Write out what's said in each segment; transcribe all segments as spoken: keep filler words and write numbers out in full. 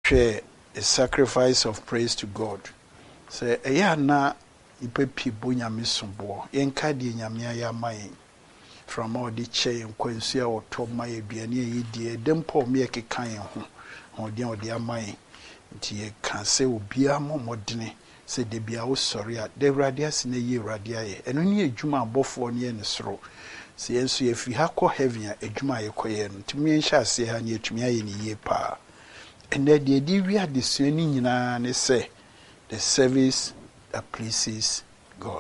a sacrifice of praise to God. Say, eya na ipe pibo nyame sombo. Yenka di nyame ayama yen. From all the che nkwansu a oto ma aduane yi die dempo me ekeka yen ho. Ho de ode ama yen. Nti ye kan se obi amomodene se de bia wo sori a de wrade ase na yi wrade aye. Eno ni adwuma abofo ne ne soro. Se yensu ye fi ha ko heaven a adwuma ye koye no. Timi enhya ase ha ne atumi aye ne yie pa. Ene de di wi adesua ni nyina ne se the service that pleases God.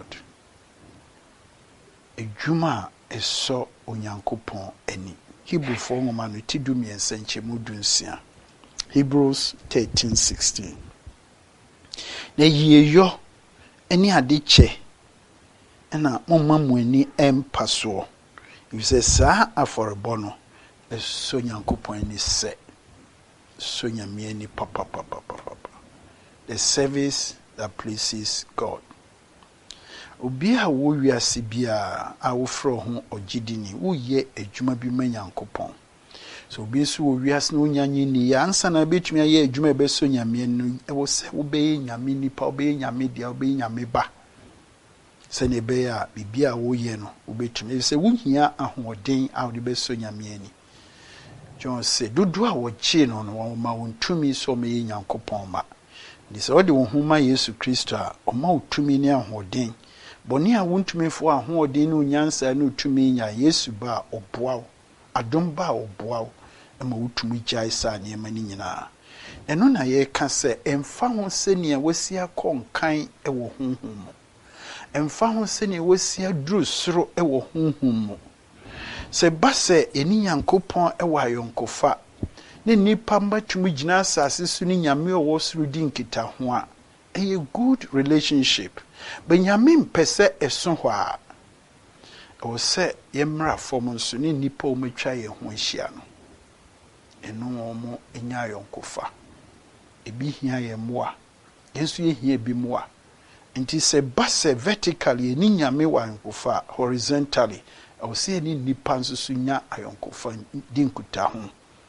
Adwuma eso onyankopon ani. Hebrew for ngoma no ti du miensa nchemu dunsia. Hebrews thirteen sixteen. Na yiyo eni ade che na momma mu ani empaso. You say sa aforebo no eso nyankopon ani se so nyame ani papa papa papa. The service that pleases God. Obi a wo wiase bia a wo fro ho ogidini wo ye adwuma bi ma nyankopon. So obi so wo wiase no nyanye ni ya ansa na betumi aye adwuma be so nyame no e wo se wo be nyame nipa wo be nyame dia wo be nyame ba. Se ne be ya bibia wo ye no wo betumi se wo hia ahoden a wo be so nyame ani. John say dodo a wo chi no no wo ma wontumi so me nyankopon ma. This all the wohuma Yesu Kristo a oma utumi ne ahoden. Boni a wontumi fo ahoden no nyansa no utumi nya Yesu ba oboa. Adom ba oboa. Ema utumi jai sa ne ma ni nyina. Eno na ye ka se emfa ho se ne wasi akonkan e wo honhom. Emfa ho se ne wasi aduru soro e wo honhom. Se ba se eni Nyankopon e wa yonkofa. Ne nipa mbatumi gina asase su ni nyame owo suru di nkita ho a a good relationship but nyame mpese eso ho a o se yemra fom nso ni nipa o matwa ye ho ahia no eno omo enya yonkofa ebi hia ye moa yesu ye hia bi moa nti se base vertically ni nyame wa yonkofa horizontally o se ni nipa nso su nya ayonkofa di nkuta ho.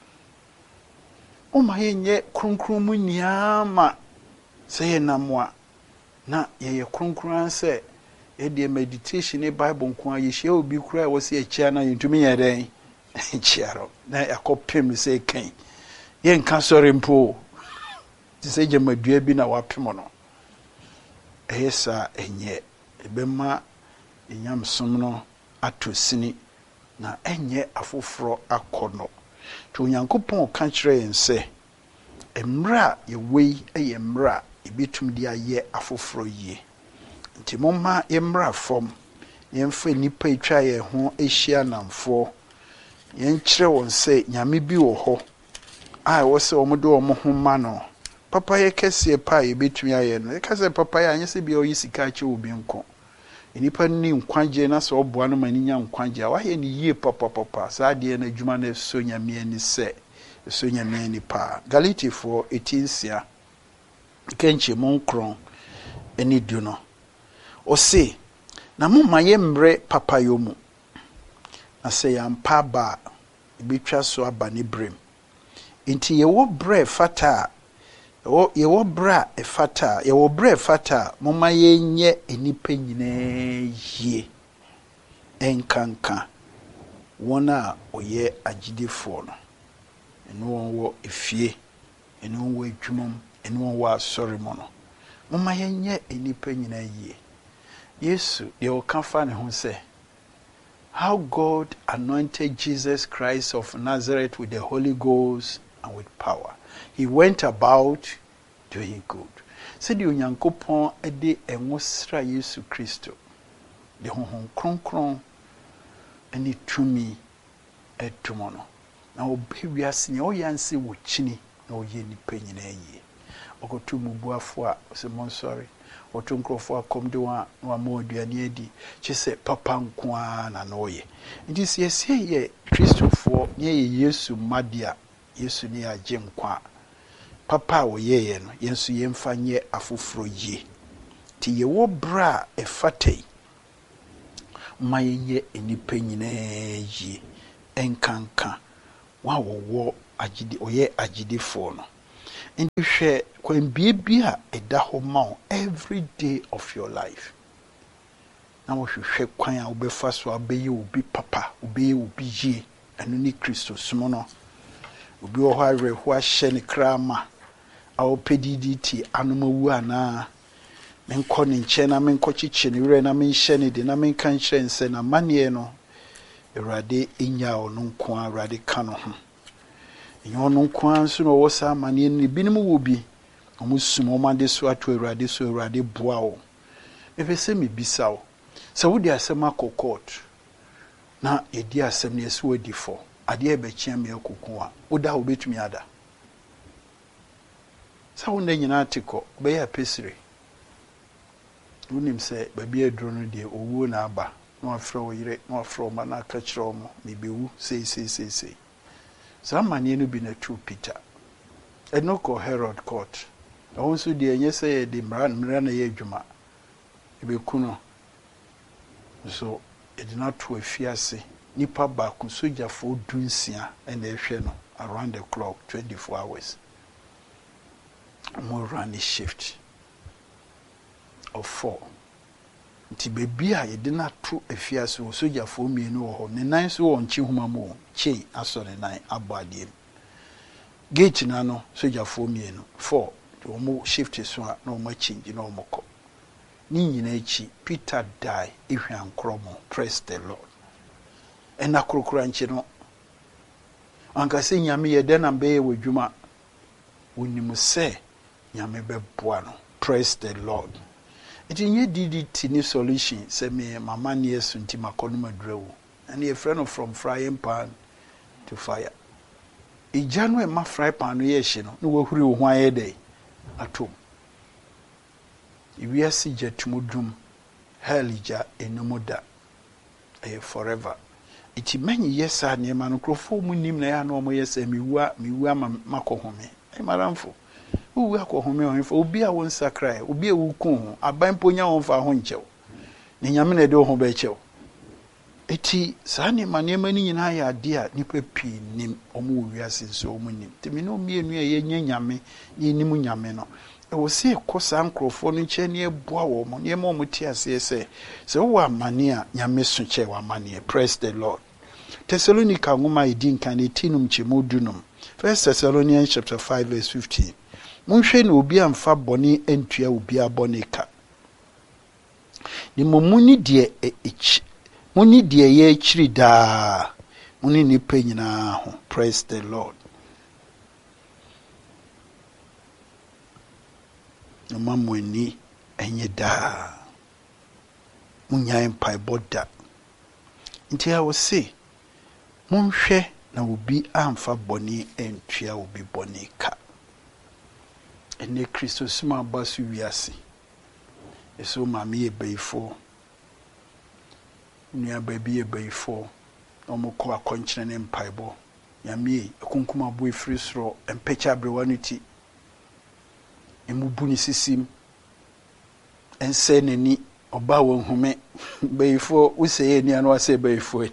Oma yenye kronkron mu nyama se na moa na ye kronkron se e de meditation e bible nko a ye hia obi kura wo se achia na yentumi ye den chiaro na yakopem se kan ye nka sori mpo ti se je madua bi na wapem no ehesa enye ebema enyam som no atosini na enye afoforo akono. To Nyankopon ka kire ense emra ye wei eye mra ebetum dia ye afoforo yie nti momma ye mra fom ye mfa nipa etwa ye ho ehia namfo ye nkire won se nyame bi wo ho a wo se omo do omo ho ma no papa ye kese pa ye betum aye no ye kase papa ye anyese bi o yisika che obi nko enipa ni nkwaje na so oboa no mani nya nkwaje a wahe ni yie papa papa sa de na adwuma na so nyame ani se so nyame ani pa. Galatians eighteen sia kenche monkron eni du no o se na mumma ye mbre papa yo mu na se ya mpa ba betwa so aba ne brem nti ye wo bre fata o ye wo bra e fata ye wo bre fata mumma ye nye enipa nyine yie enkanka wona oye agidefo no eno wo efie eno wo adwumam eno wo asori mo no mumma ye nye enipa nyine yie. Yesu ye o kan fa ne ho se how God anointed Jesus Christ of Nazareth with the Holy Ghost and with power. He went about doing good. Said you Nyankopon ede enwosra Yesu Kristo. De honhom kronkron ani tumi etumono. Na obe wiase ne oyanse wo chini na oye nipa nyina yie. Okotu mubuafo a se mon sorry. Otu nkrofo akom de wa wa moduane edi. Chise papa nko a na no ye. Nti se se ye Kristofo ne ye Yesu madia. Yesu ni agye nkwa. Papa wo yeye no yensu yemfa nye afoforo ye. Ti ye wo bra e fatei. Ma ye enipa nyina ye. Enkanka. Wa wo wo agide oye agidefo no. nti hwɛ kwambie bi a ɛda hɔ ma wo every day of your life. Na wohwehwɛ kwan a wobɛfa so abɛyɛ obi papa, wobɛyɛ obi yie, ɛno ne Kristo som no. Obi wɔ hɔ awerɛhoɔ ahyɛ ne kra ma a wɔpɛ didi ti anoma wu anaa menkɔ ne nkyɛn na menkɔ kyekye ne werɛ na menhyɛ ne de na menka nkyerɛ nsɛ na amanneɛ no Awurade ɛnya ɔno nko a Awurade ka no ho. Ɛnyɛ ɔno nko a nso na ɔwɔ saa amanneɛ no binom wɔ bi ɔmo sum ɔmo ade so ato Awurade so Awurade boa wo. Mepɛ sɛ mebisa wo sɛ wode asɛm akɔ court na yɛdi asɛm no yɛsɛ wadi fɔ adeɛ ɛbɛkyea me akoko a woda wo bɛtumi ada sɛ wo nda nyinaa te kɔ bɛyɛ apɛsire wonim sɛ baabi aduro no deɛ owuo na aba na wafrɛ wo yere na wafrɛ wo ma na aka kyerɛ wo mo mebɛwu seiseisei saa amanneɛ no bi na tu Peter ɛno kɔ Herod court ɛho nso deɛ ɛnyɛ sɛ yɛde mmara mmara na yɛ adwuma ɛbɛku no so yɛde no ato afiase nipa baako sogyafoɔ dunsia ɛna ɛhwɛ no around the clock twenty-four hours mo run a shift of four nti beebi a yɛde no ato afiase wɔ sogyafoɔ mmienu wɔ hɔ ne nan so wɔ nkye homa mu kyei asɔ ne nan abɔ adeɛ mu gate na no sogyafoɔ mmienu four wɔn shift so a na wɔn change na wɔn kɔ ni nyina akyi Peter die ehwe ankorɔ mo praise the Lord ɛna korokora nkye no anka sɛ nyame yɛ dɛ na bɛyɛ wɔ dwuma wonim sɛ nyame bɛboa no praise the Lord. It is not D D T solution. Say me, my man yes, unti makonuma drew, and a friend of from frying pan to fire. A January ma fry pan yes, no who why day at home. If we are see jet mudum, hellija enomoda, a forever. It is many years I near man crofo munim na no more yes, and me wa me wa mako home. A maramfo. Who will call home for be a one sacre, will be a wukun, a bamponya on for honcho. Niamine do hobecho. Eti, Sani manemani and I are dear, nipe p nim, or move yes in so many. Timino me and ye yame, ye nimunyameno. I will see a course uncle for niche near boa, near momutia say, so one mania, yamesunche wa mania, praise the Lord. Thessalonica wuma idin canetinum chimodunum. First Thessalonians chapter five, verse fifteen. Munhwe na obi amfa bone antua obi abone ka. Ni momuni de echi. Muni de ye echi da. Muni nipa nyina ho. Praise the Lord. No mamweni enye da. Munya empai boda. Nti I will say munhwe na obi amfa bone antua obi bone ka. Ene Kristo sima basu wiase eso mame ye beifo nua baabi ye beifo omukọ akonkyene ne mpaibo nyame ekunkuma abo efiri soro empecha brewanuti emubu ni sisim ense nani oba wo nhume beifo useye ni anu ase beifo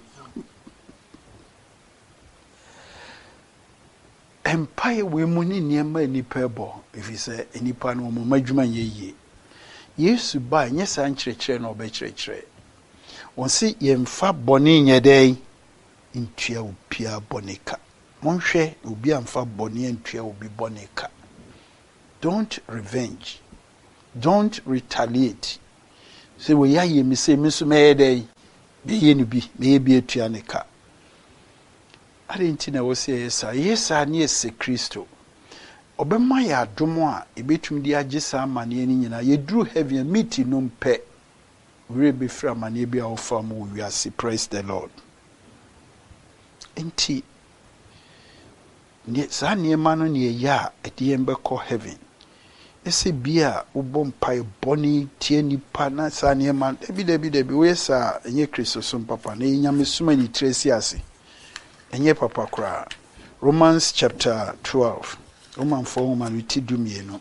empire we muni niema nipa ebo efise nipa no mo madwuma yeye Yesu ba nye sa nkyerɛkyerɛ na ɔbɛkyerɛkyerɛ wonsi yemfa bɔne nyɛdɛn ntua opia bɔneka monhwɛ obi amfa bɔne ntua obi bɔneka. Don't revenge, don't retaliate. Say we ya ye mi say mi so mɛyɛdɛn bɛyɛ no bi bɛyɛ bi atua ne ka. Arentina wo say yesa yesa ne yesa Kristo obema ya adomo a ebetumi di agye sa amane ni nyina yeduru heaven meet no mpe we be fra amane bi a ofa mu wiase. Praise the Lord. Enti ne sa ne ma no ne ya edie mbekɔ heaven ese bia ubom pai boni tie nipa na sa ne ma ebi debi debi we sa enye Kristo so papa na nyame suma ni tresi ase enye papa kra. Romans chapter twelve Roman four man witi dumienu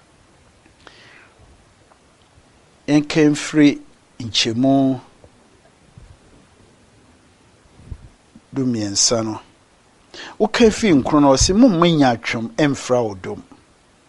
enken free nchemu dumiensa no o ka fi nkro no se mum manya atwom emfra odom